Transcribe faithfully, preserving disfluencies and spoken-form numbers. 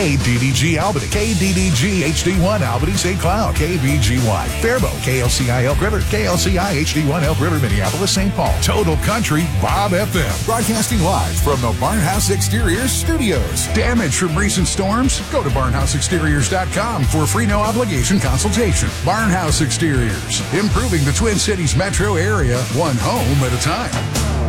K D D G Albany, K D D G H D one Albany Saint Cloud, K B G Y Faribault, K L C I Elk River, K L C I H D one Elk River, Minneapolis, Saint Paul. Total Country Bob F M. Broadcasting live from the Barnhouse Exteriors studios. Damage from recent storms? Go to barnhouse exteriors dot com for a free no obligation consultation. Barnhouse Exteriors, improving the Twin Cities metro area one home at a time.